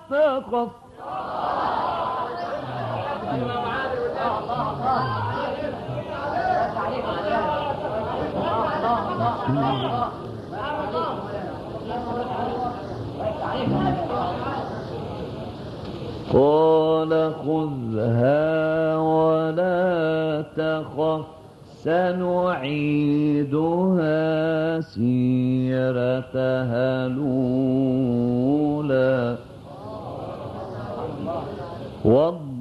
تخف. قال خذها ولا تخف سنعيدها سيرتها الأولى